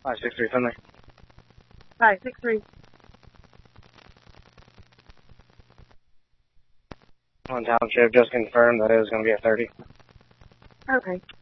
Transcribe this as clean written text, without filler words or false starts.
563 Finley. 563. On township, just confirmed that it was going to be a 30. Okay.